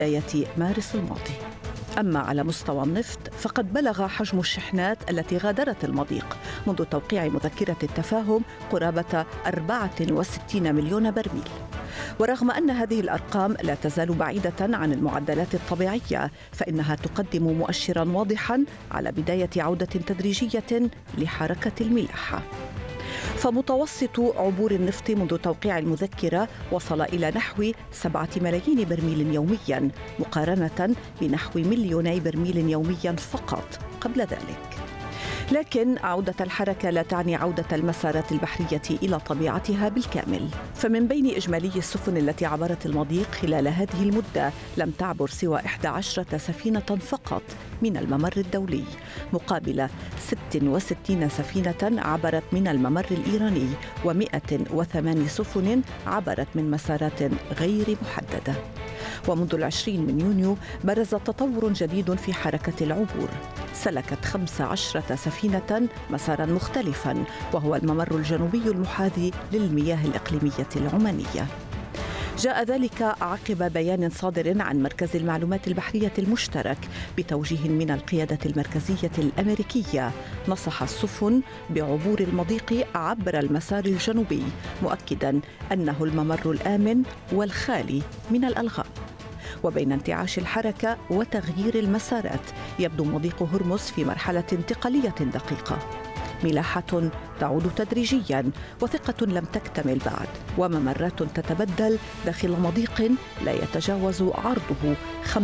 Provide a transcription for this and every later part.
بداية مارس الماضي. أما على مستوى النفط فقد بلغ حجم الشحنات التي غادرت المضيق منذ توقيع مذكرة التفاهم قرابة 64 مليون برميل. ورغم أن هذه الأرقام لا تزال بعيدة عن المعدلات الطبيعية، فإنها تقدم مؤشراً واضحاً على بداية عودة تدريجية لحركة الملاحة. فمتوسط عبور النفط منذ توقيع المذكرة وصل إلى نحو 7 ملايين برميل يومياً، مقارنة بنحو 2 مليون برميل يومياً فقط قبل ذلك. لكن عودة الحركة لا تعني عودة المسارات البحرية إلى طبيعتها بالكامل، فمن بين إجمالي السفن التي عبرت المضيق خلال هذه المدة لم تعبر سوى 11 سفينة فقط من الممر الدولي، مقابل 66 سفينة عبرت من الممر الإيراني و108 سفن عبرت من مسارات غير محددة. ومنذ 20 من يونيو برز تطور جديد في حركة العبور، سلكت 15 سفينة مسارا مختلفا، وهو الممر الجنوبي المحاذي للمياه الإقليمية العمانية. جاء ذلك عقب بيان صادر عن مركز المعلومات البحرية المشترك بتوجيه من القيادة المركزية الأمريكية نصح السفن بعبور المضيق عبر المسار الجنوبي، مؤكدا أنه الممر الآمن والخالي من الألغام. وبين انتعاش الحركة وتغيير المسارات يبدو مضيق هرمز في مرحلة انتقالية دقيقة، ملاحة تعود تدريجيا وثقة لم تكتمل بعد، وممرات تتبدل داخل مضيق لا يتجاوز عرضه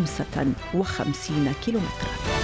55 كيلومترا.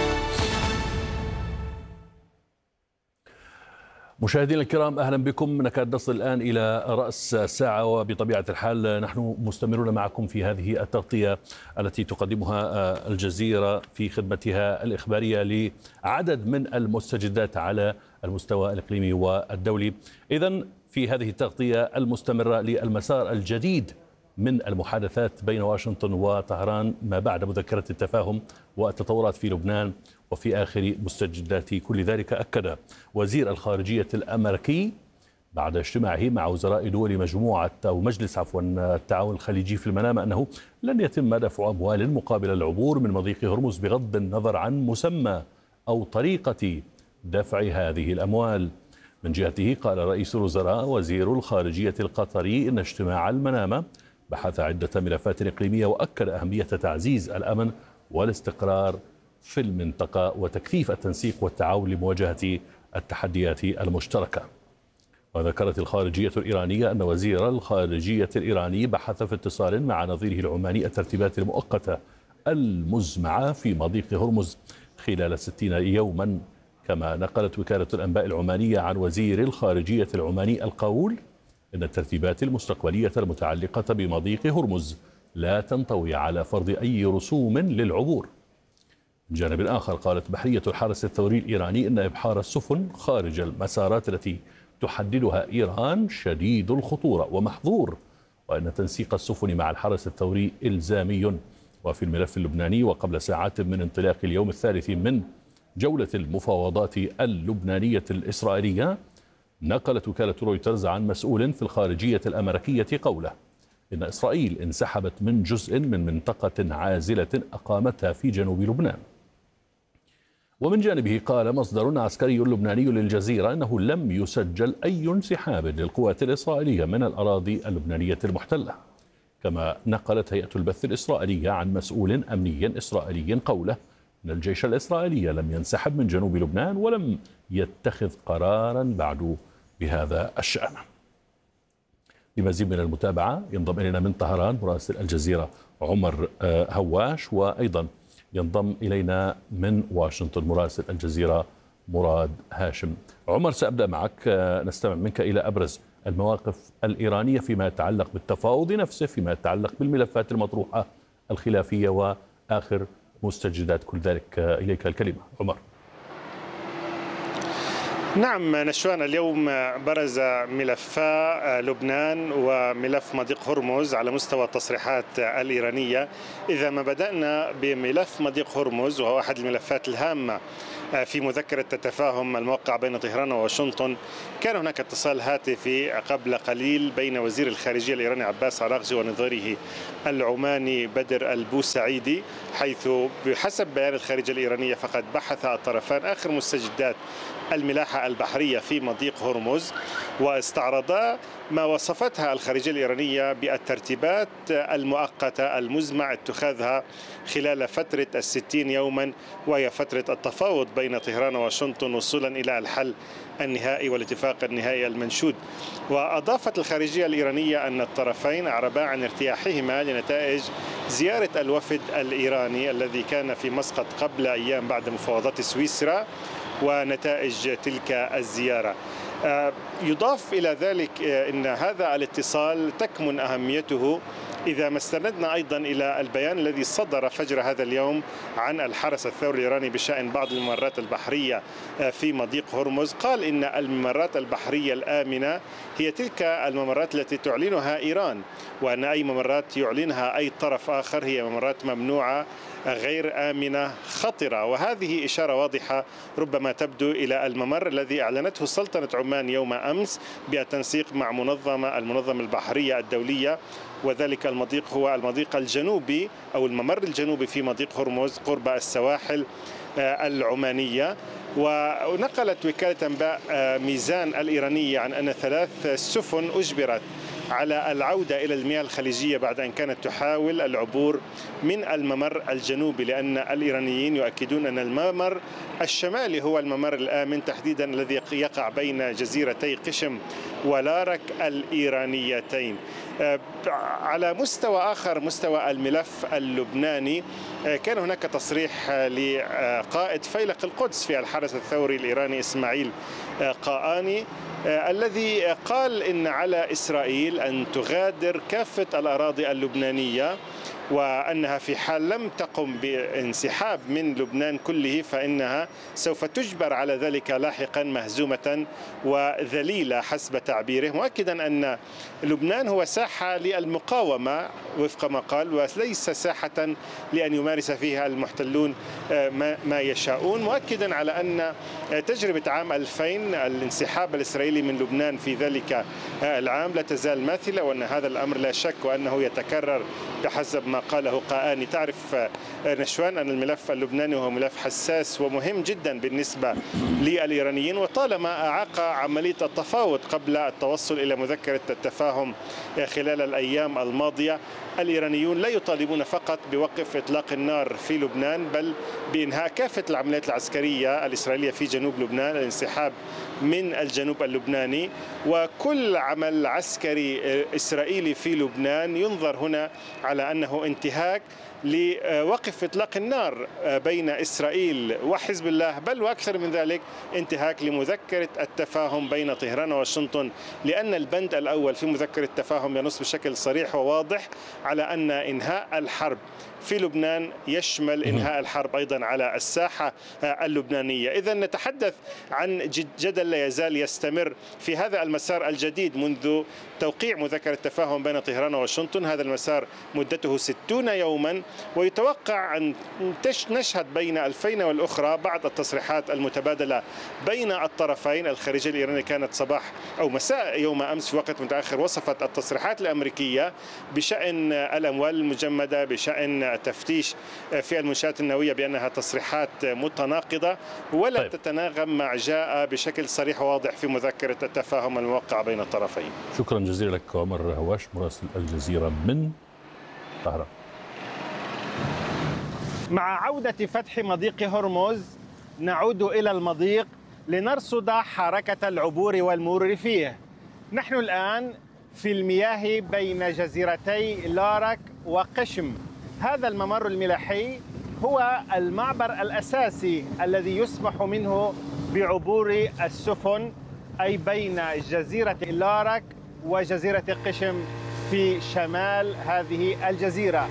مشاهدينا الكرام، أهلا بكم. نكاد نصل الآن إلى رأس الساعة، وبطبيعة الحال نحن مستمرون معكم في هذه التغطية التي تقدمها الجزيرة في خدمتها الإخبارية لعدد من المستجدات على المستوى الإقليمي والدولي. إذن في هذه التغطية المستمرة للمسار الجديد من المحادثات بين واشنطن وطهران ما بعد مذكرة التفاهم والتطورات في لبنان، وفي آخر مستجدات كل ذلك أكد وزير الخارجية الأمريكي بعد اجتماعه مع وزراء دول مجموعة أو مجلس التعاون الخليجي في المنامة أنه لن يتم دفع أموال مقابل العبور من مضيق هرمز بغض النظر عن مسمى أو طريقة دفع هذه الأموال. من جهته قال رئيس الوزراء وزير الخارجية القطري إن اجتماع المنامة بحث عدة ملفات إقليمية، وأكد أهمية تعزيز الأمن والاستقرار في المنطقة وتكثيف التنسيق والتعاون لمواجهة التحديات المشتركة. وذكرت الخارجية الإيرانية أن وزير الخارجية الإيراني بحث في اتصال مع نظيره العماني الترتيبات المؤقتة المزمعة في مضيق هرمز خلال 60 يوما. كما نقلت وكالة الأنباء العمانية عن وزير الخارجية العماني القول إن الترتيبات المستقبلية المتعلقة بمضيق هرمز لا تنطوي على فرض أي رسوم للعبور. من جانب آخر قالت بحرية الحرس الثوري الإيراني إن إبحار السفن خارج المسارات التي تحددها إيران شديد الخطورة ومحظور، وأن تنسيق السفن مع الحرس الثوري إلزامي. وفي الملف اللبناني، وقبل ساعات من انطلاق اليوم الثالث من جولة المفاوضات اللبنانية الإسرائيلية، نقلت وكالة رويترز عن مسؤول في الخارجية الأمريكية قوله إن إسرائيل انسحبت من جزء من منطقة عازلة أقامتها في جنوب لبنان. ومن جانبه قال مصدر عسكري لبناني للجزيرة إنه لم يسجل أي انسحاب للقوات الإسرائيلية من الأراضي اللبنانية المحتلة. كما نقلت هيئة البث الإسرائيلية عن مسؤول أمني إسرائيلي قوله إن الجيش الإسرائيلي لم ينسحب من جنوب لبنان ولم يتخذ قرارا بعد بهذا الشأن. لمزيد من المتابعة ينضم إلينا من طهران مراسل الجزيرة عمر هواش، وأيضا ينضم إلينا من واشنطن مراسل الجزيرة مراد هاشم. عمر، سأبدأ معك، نستمع منك إلى أبرز المواقف الإيرانية فيما يتعلق بالتفاوض نفسه، فيما يتعلق بالملفات المطروحة الخلافية، وآخر مستجدات كل ذلك. إليك الكلمة عمر. نعم نشوان، اليوم برز ملفا لبنان وملف مضيق هرمز على مستوى التصريحات الإيرانية. إذا ما بدأنا بملف مضيق هرمز، وهو أحد الملفات الهامة في مذكرة التفاهم الموقعة بين طهران وواشنطن. كان هناك اتصال هاتفي قبل قليل بين وزير الخارجية الإيراني عباس عراقجي ونظيره العماني بدر البوسعيدي، حيث بحسب بيان الخارجية الإيرانية فقد بحث الطرفان آخر مستجدات الملاحة البحرية في مضيق هرمز، واستعرضا ما وصفتها الخارجية الإيرانية بالترتيبات المؤقتة المزمع اتخاذها خلال فترة 60 يوما، وهي فترة التفاوض بين طهران وواشنطن وصولا إلى الحل النهائي والاتفاق النهائي المنشود. وأضافت الخارجية الإيرانية أن الطرفين أعربا عن ارتياحهما لنتائج زيارة الوفد الإيراني الذي كان في مسقط قبل أيام بعد مفاوضات سويسرا ونتائج تلك الزيارة. يضاف إلى ذلك أن هذا الاتصال تكمن أهميته إذا ما استندنا أيضا إلى البيان الذي صدر فجر هذا اليوم عن الحرس الثوري الإيراني بشأن بعض الممرات البحرية في مضيق هرمز. قال إن الممرات البحرية الآمنة هي تلك الممرات التي تعلنها إيران، وأن أي ممرات يعلنها أي طرف آخر هي ممرات ممنوعة غير آمنة خطرة. وهذه إشارة واضحة ربما تبدو إلى الممر الذي أعلنته سلطنة عمان يوم أمس بالتنسيق مع المنظمة البحرية الدولية، وذلك المضيق هو المضيق الجنوبي أو الممر الجنوبي في مضيق هرمز قرب السواحل العمانية. ونقلت وكالة أنباء ميزان الإيرانية عن أن 3 سفن أجبرت على العودة إلى المياه الخليجية بعد أن كانت تحاول العبور من الممر الجنوبي، لأن الإيرانيين يؤكدون أن الممر الشمالي هو الممر الآمن تحديدا الذي يقع بين جزيرتي قشم ولارك الإيرانيتين. على مستوى آخر، مستوى الملف اللبناني، كان هناك تصريح لقائد فيلق القدس في الحرس الثوري الإيراني إسماعيل قاآني الذي قال إن على إسرائيل أن تغادر كافة الأراضي اللبنانية، وأنها في حال لم تقم بانسحاب من لبنان كله فإنها سوف تجبر على ذلك لاحقا مهزومة وذليلة حسب تعبيره، مؤكدا أن لبنان هو ساحة للمقاومة وفق ما قال، وليس ساحة لأن يمارس فيها المحتلون ما يشاءون، مؤكدا على أن تجربة عام 2000 الانسحاب الإسرائيلي من لبنان في ذلك العام لا تزال ماثلة، وأن هذا الأمر لا شك وأنه يتكرر بحسب ما قاله قاآني. تعرف نشوان أن الملف اللبناني هو ملف حساس ومهم جدا بالنسبة للإيرانيين، وطالما أعاق عملية التفاوض قبل التوصل إلى مذكرة التفاهم خلال الأيام الماضية، الإيرانيون لا يطالبون فقط بوقف إطلاق النار في لبنان، بل بإنهاء كافة العمليات العسكرية الإسرائيلية في جنوب لبنان، الانسحاب من الجنوب اللبناني، وكل عمل عسكري إسرائيلي في لبنان ينظر هنا على أنه انتهاك لوقف إطلاق النار بين إسرائيل وحزب الله، بل وأكثر من ذلك انتهاك لمذكرة التفاهم بين طهران وواشنطن، لأن البند الأول في مذكرة التفاهم ينص بشكل صريح وواضح على أن إنهاء الحرب في لبنان يشمل إنهاء الحرب أيضا على الساحة اللبنانية. إذا نتحدث عن جدل لا يزال يستمر في هذا المسار الجديد منذ توقيع مذكرة التفاهم بين طهران وواشنطن. هذا المسار مدته 60 يوما، ويتوقع أن نشهد بين الفين والأخرى بعض التصريحات المتبادلة بين الطرفين. الخارجية الإيرانية كانت صباح أو مساء يوم أمس في وقت متأخر وصفت التصريحات الأمريكية بشأن الأموال المجمدة، بشأن تفتيش في المنشآت النووية بأنها تصريحات متناقضة ولا تتناغم مع جاء بشكل صريح وواضح في مذكرة التفاهم الموقعة بين الطرفين. شكرا جزيلا لك عمر هواش مراسل الجزيرة من طهران. مع عودة فتح مضيق هرمز نعود إلى المضيق لنرصد حركة العبور والمرور فيه. نحن الآن في المياه بين جزيرتي لارك وقشم. هذا الممر الملاحي هو المعبر الأساسي الذي يسمح منه بعبور السفن، أي بين جزيرة لارك وجزيرة قشم في شمال هذه الجزيرة.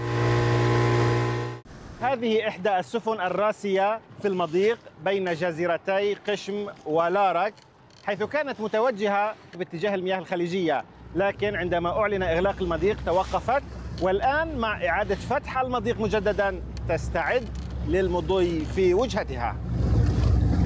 هذه إحدى السفن الراسية في المضيق بين جزيرتي قشم ولارك، حيث كانت متوجهة باتجاه المياه الخليجية، لكن عندما أعلن إغلاق المضيق توقفت، والآن مع إعادة فتح المضيق مجددا تستعد للمضي في وجهتها.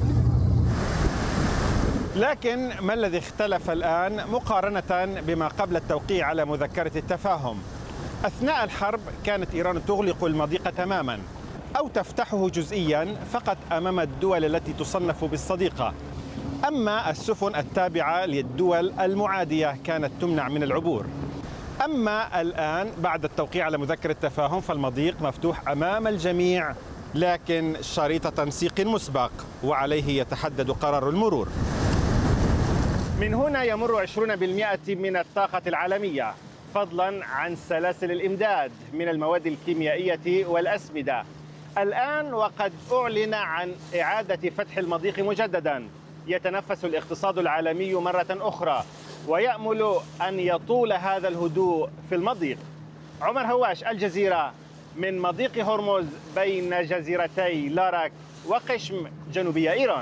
لكن ما الذي اختلف الآن مقارنة بما قبل التوقيع على مذكرة التفاهم؟ أثناء الحرب كانت إيران تغلق المضيق تماما أو تفتحه جزئيا فقط أمام الدول التي تصنف بالصديقة، أما السفن التابعة للدول المعادية كانت تمنع من العبور. أما الآن بعد التوقيع على مذكرة التفاهم فالمضيق مفتوح أمام الجميع، لكن شريط تنسيق مسبق وعليه يتحدد قرار المرور. من هنا يمر 20% من الطاقة العالمية، فضلا عن سلاسل الإمداد من المواد الكيميائية والأسمدة. الآن وقد أعلن عن إعادة فتح المضيق مجددا، يتنفس الاقتصاد العالمي مرة أخرى ويأمل أن يطول هذا الهدوء في المضيق. عمر هواش، الجزيرة، من مضيق هرمز بين جزيرتي لاراك وقشم جنوبي إيران.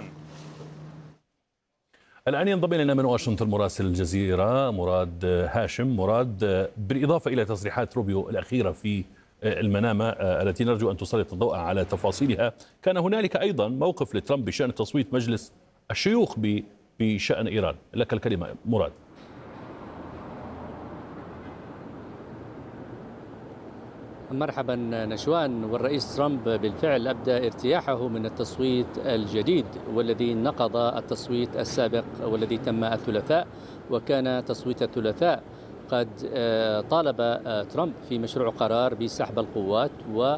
الآن ينضم إلينا من واشنطن مراسل الجزيرة مراد هاشم. مراد، بالإضافة إلى تصريحات روبيو الأخيرة في المنامة التي نرجو أن تسلط الضوء على تفاصيلها، كان هنالك أيضا موقف لترامب بشأن تصويت مجلس الشيوخ بشأن إيران. لك الكلمة مراد. مرحبا نشوان. والرئيس ترامب بالفعل أبدى ارتياحه من التصويت الجديد والذي نقض التصويت السابق والذي تم الثلاثاء، وكان تصويت الثلاثاء قد طالب ترامب في مشروع قرار بسحب القوات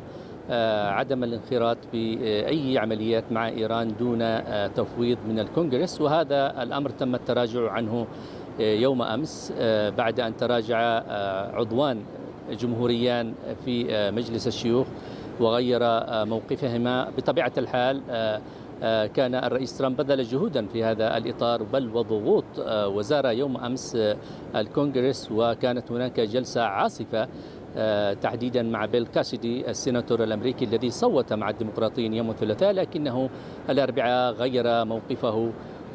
وعدم الانخراط بأي عمليات مع إيران دون تفويض من الكونغرس، وهذا الأمر تم التراجع عنه يوم أمس بعد أن تراجع عضوان جمهوريان في مجلس الشيوخ وغير موقفهما. بطبيعة الحال كان الرئيس ترامب بذل جهودا في هذا الإطار بل وضغوط، وزار يوم أمس الكونغرس وكانت هناك جلسة عاصفة تحديدا مع بيل كاسيدي السيناتور الأمريكي الذي صوت مع الديمقراطيين يوم الثلاثاء، لكنه الأربعاء غير موقفه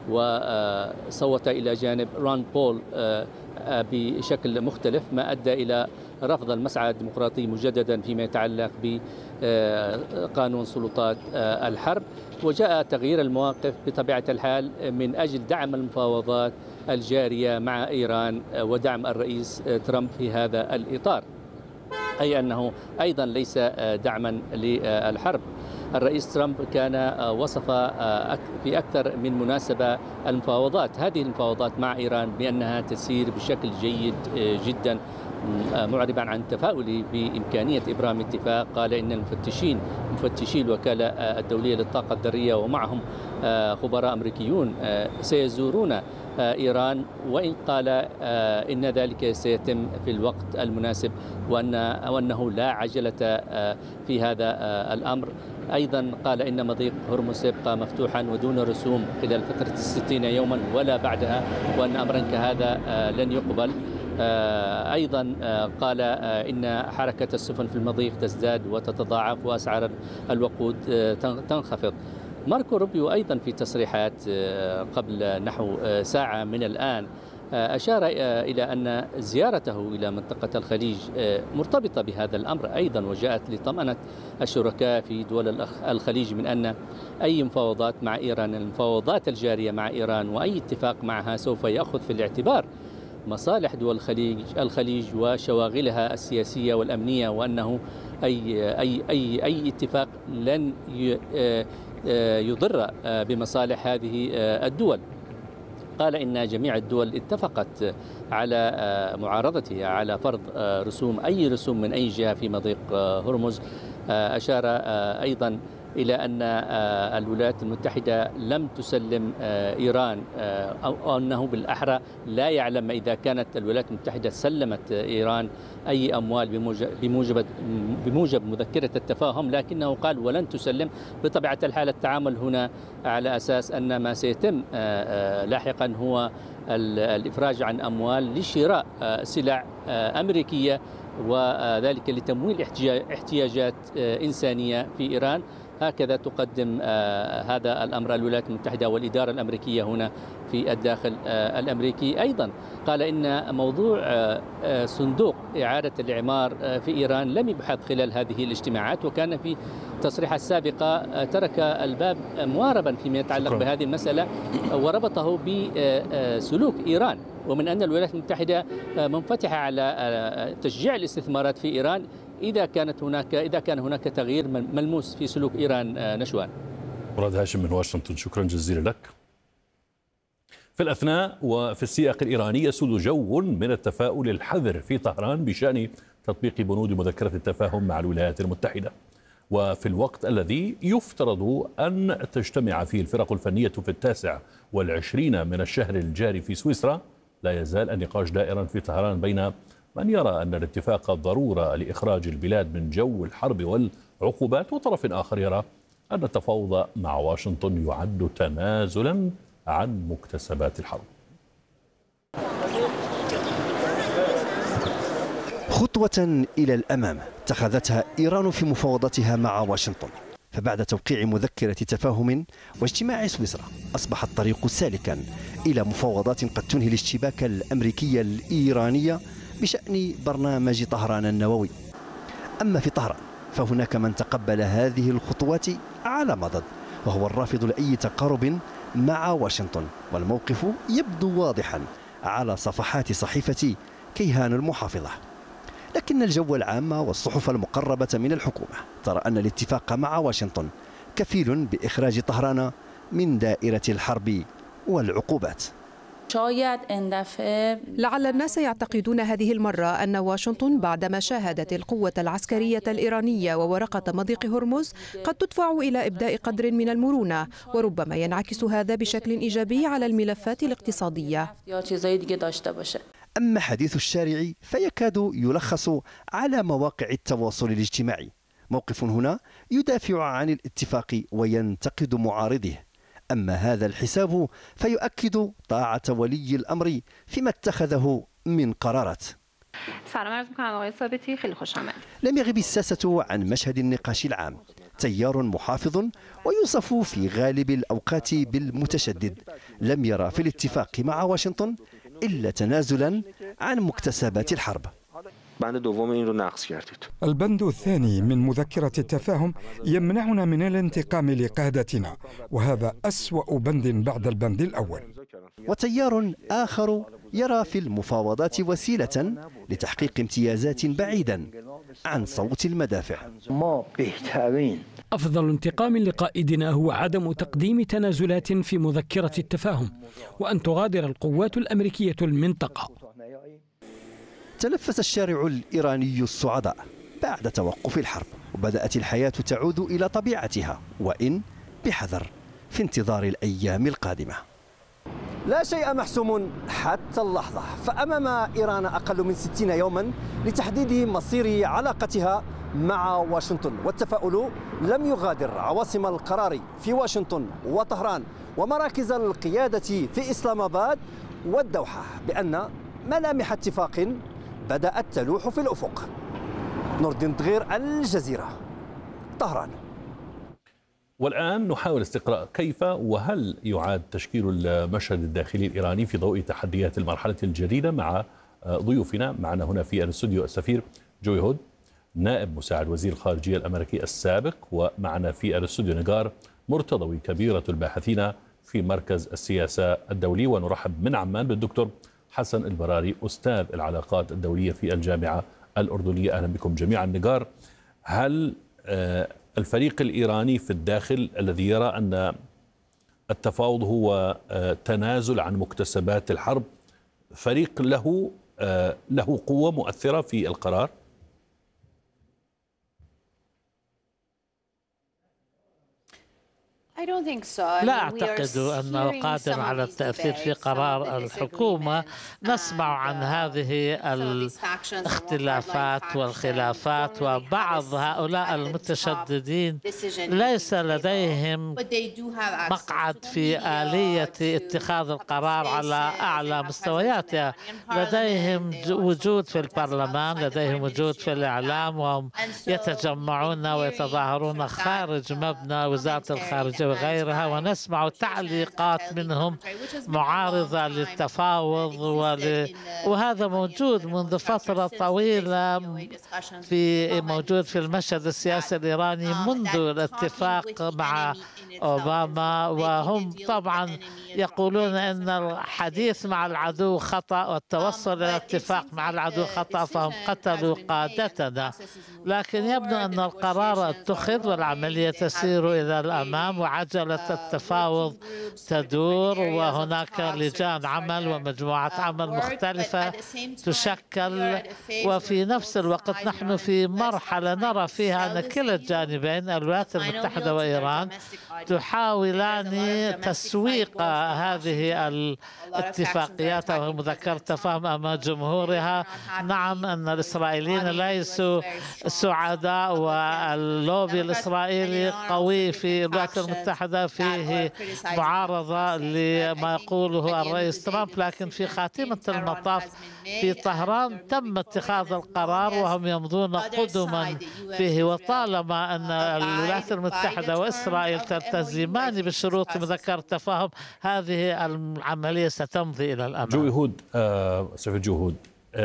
وصوت إلى جانب ران بول بشكل مختلف، ما أدى إلى رفض المسعى الديمقراطي مجددا فيما يتعلق بقانون سلطات الحرب. وجاء تغيير المواقف بطبيعة الحال من أجل دعم المفاوضات الجارية مع إيران ودعم الرئيس ترامب في هذا الإطار، أي أنه أيضا ليس دعما للحرب. الرئيس ترامب كان وصف في أكثر من مناسبة المفاوضات، هذه المفاوضات مع إيران بأنها تسير بشكل جيد جدا، معربا عن تفاؤله بإمكانية إبرام اتفاق. قال إن مفتشي الوكالة الدولية للطاقة الذرية ومعهم خبراء أمريكيون سيزورون إيران، وإن قال إن ذلك سيتم في الوقت المناسب وأنه لا عجلة في هذا الأمر. أيضا قال إن مضيق هرمز سيبقى مفتوحا ودون رسوم خلال فترة 60 يوما ولا بعدها، وأن أمرا كهذا لن يقبل. أيضا قال إن حركة السفن في المضيق تزداد وتتضاعف وأسعار الوقود تنخفض. ماركو روبيو أيضا في تصريحات قبل نحو ساعة من الآن أشار إلى أن زيارته إلى منطقة الخليج مرتبطة بهذا الأمر أيضا، وجاءت لطمأنة الشركاء في دول الخليج من أن أي مفاوضات مع إيران، المفاوضات الجارية مع إيران وأي اتفاق معها سوف يأخذ في الاعتبار مصالح دول الخليج وشواغلها السياسية والأمنية، وأنه أي اتفاق لن يضر بمصالح هذه الدول. قال إن جميع الدول اتفقت على معارضته على فرض أي رسوم من أي جهة في مضيق هرمز. أشار أيضا إلى أن الولايات المتحدة لم تسلم إيران، أو أنه بالأحرى لا يعلم إذا كانت الولايات المتحدة سلمت إيران أي أموال بموجب مذكرة التفاهم، لكنه قال ولن تسلم. بطبيعة الحال التعامل هنا على أساس أن ما سيتم لاحقا هو الإفراج عن أموال لشراء سلع أمريكية، وذلك لتمويل احتياجات إنسانية في إيران. هكذا تقدم هذا الأمر الولايات المتحدة والإدارة الأمريكية هنا في الداخل الأمريكي. أيضا قال إن موضوع صندوق إعادة الإعمار في إيران لم يبحث خلال هذه الاجتماعات، وكان في تصريحات سابقة ترك الباب مواربا فيما يتعلق بهذه المسألة وربطه بسلوك إيران، ومن أن الولايات المتحدة منفتحة على تشجيع الاستثمارات في إيران إذا كان هناك تغيير ملموس في سلوك إيران. نشوان. مراد هاشم من واشنطن، شكرا جزيلا لك. في الأثناء وفي السياق الإيراني يسود جو من التفاؤل الحذر في طهران بشأن تطبيق بنود مذكرة التفاهم مع الولايات المتحدة، وفي الوقت الذي يفترض أن تجتمع فيه الفرق الفنية في 29 من الشهر الجاري في سويسرا، لا يزال النقاش دائرا في طهران بين من يرى أن الاتفاق ضرورة لإخراج البلاد من جو الحرب والعقوبات، وطرف آخر يرى أن التفاوض مع واشنطن يعد تنازلا عن مكتسبات الحرب. خطوة إلى الأمام اتخذتها إيران في مفاوضاتها مع واشنطن، فبعد توقيع مذكرة تفاهم واجتماع سويسرا أصبح الطريق سالكا إلى مفاوضات قد تنهي الاشتباك الأمريكي الإيراني بشأن برنامج طهران النووي. أما في طهران فهناك من تقبل هذه الخطوات على مضض، وهو الرافض لأي تقارب مع واشنطن، والموقف يبدو واضحا على صفحات صحيفة كيهان المحافظة. لكن الجو العام والصحف المقربة من الحكومة ترى أن الاتفاق مع واشنطن كفيل بإخراج طهران من دائرة الحرب والعقوبات. لعل الناس يعتقدون هذه المرة أن واشنطن بعدما شاهدت القوة العسكرية الإيرانية وورقة مضيق هرمز قد تدفع إلى إبداء قدر من المرونة، وربما ينعكس هذا بشكل إيجابي على الملفات الاقتصادية. أما حديث الشارع فيكاد يلخص على مواقع التواصل الاجتماعي. موقف هنا يدافع عن الاتفاق وينتقد معارضه، أما هذا الحساب فيؤكد طاعة ولي الأمر فيما اتخذه من قرارات. لم يغب الساسة عن مشهد النقاش العام، تيار محافظ ويوصف في غالب الأوقات بالمتشدد لم يرى في الاتفاق مع واشنطن إلا تنازلا عن مكتسبات الحرب. البند الثاني من مذكرة التفاهم يمنعنا من الانتقام لقادتنا، وهذا أسوأ بند بعد البند الأول. وتيار آخر يرى في المفاوضات وسيلة لتحقيق امتيازات بعيدا عن صوت المدافع. أفضل انتقام لقائدنا هو عدم تقديم تنازلات في مذكرة التفاهم، وأن تغادر القوات الأمريكية المنطقة. تنفس الشارع الإيراني الصعداء بعد توقف الحرب، وبدأت الحياة تعود إلى طبيعتها، وإن بحذر في انتظار الأيام القادمة. لا شيء محسوم حتى اللحظة، فأمام إيران أقل من 60 يوما لتحديد مصير علاقتها مع واشنطن، والتفاؤل لم يغادر عواصم القرار في واشنطن وطهران ومراكز القيادة في إسلام آباد والدوحة بأن ملامح اتفاق بدأت تلوح في الأفق. نور الدين دغير، الجزيرة، طهران. والآن نحاول استقراء كيف وهل يعاد تشكيل المشهد الداخلي الإيراني في ضوء تحديات المرحلة الجديدة مع ضيوفنا. معنا هنا في الاستوديو السفير جوي هود، نائب مساعد وزير الخارجية الأمريكي السابق، ومعنا في الاستوديو نجار مرتضوي، كبيرة الباحثين في مركز السياسة الدولي. ونرحب من عمان بالدكتور حسن البراري، أستاذ العلاقات الدولية في الجامعة الأردنية. أهلا بكم جميعا. نجار، هل الفريق الإيراني في الداخل الذي يرى أن التفاوض هو تنازل عن مكتسبات الحرب فريق له قوة مؤثرة في القرار؟ لا أعتقد أنه قادر على التأثير في قرار الحكومة. نسمع عن هذه الاختلافات والخلافات، وبعض هؤلاء المتشددين ليس لديهم مقعد في آلية اتخاذ القرار على أعلى مستوياتها. لديهم وجود في البرلمان، لديهم وجود في الإعلام، وهم يتجمعون ويتظاهرون خارج مبنى وزارة الخارجية وغيرها، ونسمع تعليقات منهم معارضة للتفاوض وهذا موجود منذ فترة طويلة، موجود في المشهد السياسي الإيراني منذ الاتفاق مع أوباما. وهم طبعا يقولون أن الحديث مع العدو خطأ والتوصل إلى اتفاق مع العدو خطأ، فهم قتلوا قادتنا. لكن يبدو أن القرار اتخذ والعملية تسير إلى الأمام، وعجلة التفاوض تدور، وهناك لجان عمل ومجموعة عمل مختلفة تشكل. وفي نفس الوقت نحن في مرحلة نرى فيها أن كلا الجانبين الولايات المتحدة وإيران تحاولان تسويق هذه الاتفاقيات أو مذكرة تفاهم أمام جمهورها. نعم أن الإسرائيليين ليسوا سعداء، واللوبي الإسرائيلي قوي في الولايات المتحدة، فيه معارضة لما يقوله الرئيس ترامب. لكن في خاتمة المطاف في طهران تم اتخاذ القرار وهم يمضون قدما فيه. وطالما أن الولايات المتحدة وإسرائيل تلتزمان بشروط مذكرة تفاهم، هذه العملية ستمضي إلى الأمام. جهود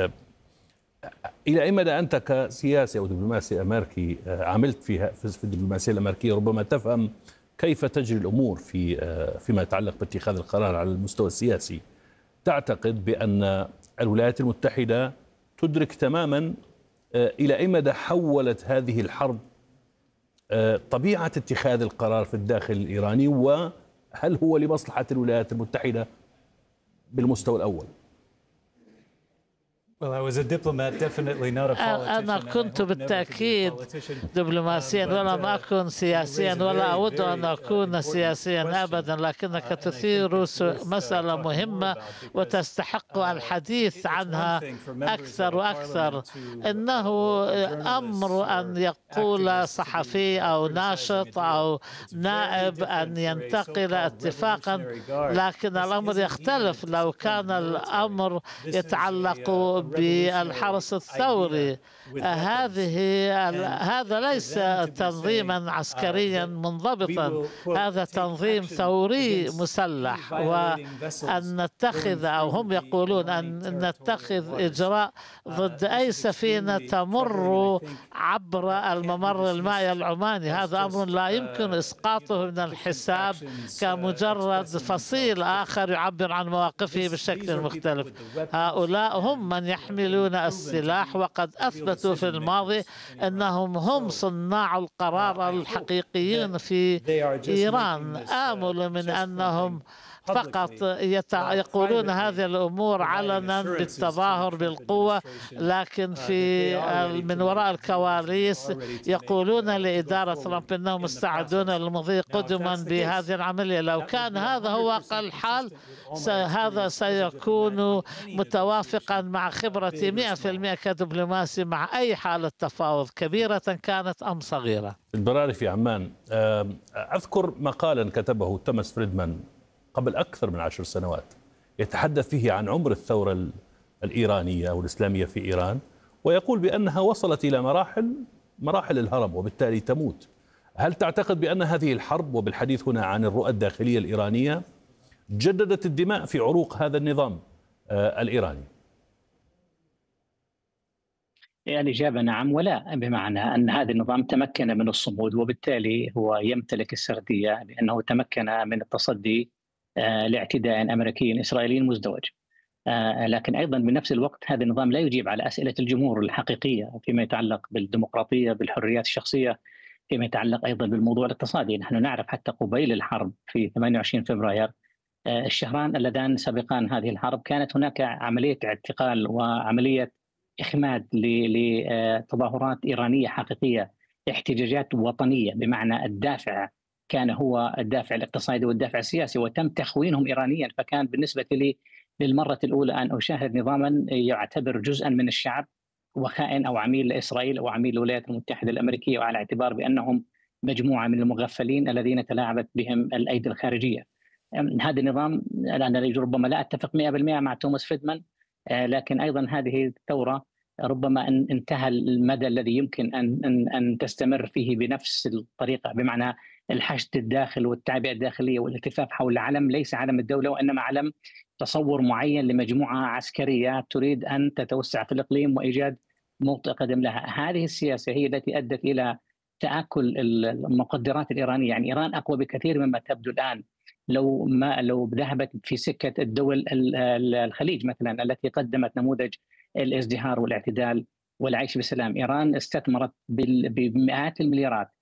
إلى أي مدى أنت كسياسي أو دبلوماسي أمريكي عملت في الدبلوماسية الأمريكية ربما تفهم كيف تجري الأمور فيما يتعلق باتخاذ القرار على المستوى السياسي، تعتقد بأن الولايات المتحدة تدرك تماما إلى أي مدى حولت هذه الحرب طبيعة اتخاذ القرار في الداخل الإيراني، وهل هو لمصلحة الولايات المتحدة بالمستوى الأول؟ أنا كنت بالتأكيد دبلوماسيا ولم أكن سياسيا، ولا أود أن أكون سياسيا أبدا، لكنك تثير مسألة مهمة وتستحق الحديث عنها أكثر وأكثر. إنه أمر أن يقول صحفي أو ناشط أو نائب أن ينتقل اتفاقا، لكن الأمر يختلف لو كان الأمر يتعلق بالحرس الثوري. هذا ليس تنظيما عسكريا منضبطا، هذا تنظيم ثوري مسلح. وأن نتخذ، أو هم يقولون أن نتخذ إجراء ضد أي سفينة تمر عبر الممر المائي العماني، هذا أمر لا يمكن إسقاطه من الحساب كمجرد فصيل آخر يعبر عن مواقفه بشكل مختلف. هؤلاء هم من يحملون السلاح، وقد أثبتوا في الماضي أنهم هم صناع القرار الحقيقيين في إيران. آمل من أنهم فقط يقولون هذه الأمور علنا بالتظاهر بالقوة، لكن من وراء الكواليس يقولون لإدارة ترامب أنهم مستعدون للمضي قدما بهذه العملية. لو كان هذا هو واقع الحال، هذا سيكون متوافقا مع خبرتي 100% كدبلوماسي مع أي حالة تفاوض، كبيرة كانت أم صغيرة. البراري في عمان، أذكر مقالا كتبه توماس فريدمان قبل أكثر من 10 سنوات يتحدث فيه عن عمر الثورة الإيرانية أو الإسلامية في إيران، ويقول بأنها وصلت إلى مراحل الهرم وبالتالي تموت. هل تعتقد بأن هذه الحرب، وبالحديث هنا عن الرؤى الداخلية الإيرانية، جددت الدماء في عروق هذا النظام الإيراني؟ الإجابة نعم ولا، بمعنى أن هذا النظام تمكن من الصمود، وبالتالي هو يمتلك السردية لأنه تمكن من التصدي لاعتداء أمريكي إسرائيلي مزدوج. لكن أيضا بنفس الوقت هذا النظام لا يجيب على أسئلة الجمهور الحقيقية فيما يتعلق بالديمقراطية، بالحريات الشخصية، فيما يتعلق أيضا بالموضوع الاقتصادي. نحن نعرف حتى قبيل الحرب في 28 فبراير، الشهران اللذان سبقان هذه الحرب، كانت هناك عملية اعتقال وعملية إخماد لتظاهرات إيرانية حقيقية، احتجاجات وطنية، بمعنى الدافع كان هو الدافع الاقتصادي والدافع السياسي، وتم تخوينهم إيرانيا. فكان بالنسبة لي للمرة الأولى أن أشاهد نظاما يعتبر جزءا من الشعب وخائن أو عميل لإسرائيل أو عميل الولايات المتحدة الأمريكية، وعلى اعتبار بأنهم مجموعة من المغفلين الذين تلاعبت بهم الأيدي الخارجية. هذا النظام، أنا ربما لا أتفق 100% مع توماس فريدمان، لكن أيضا هذه الثورة ربما انتهى المدى الذي يمكن أن تستمر فيه بنفس الطريقة، بمعنى الحشد الداخل والتعبئة الداخلية والالتفاف حول علم ليس علم الدولة، وإنما علم تصور معين لمجموعة عسكرية تريد أن تتوسع في الإقليم وإيجاد موطئ قدم لها. هذه السياسة هي التي أدت إلى تآكل المقدرات الإيرانية. يعني إيران أقوى بكثير مما تبدو الآن. لو ذهبت في سكة الدول الخليج مثلا التي قدمت نموذج الازدهار والاعتدال والعيش بسلام، إيران استثمرت بمئات المليارات